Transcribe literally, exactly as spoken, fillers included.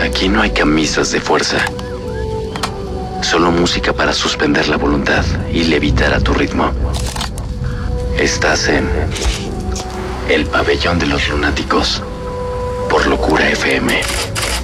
Aquí no hay camisas de fuerza. Solo música para suspender la voluntad y levitar a tu ritmo. Estás en el pabellón de los lunáticos por Locura F M.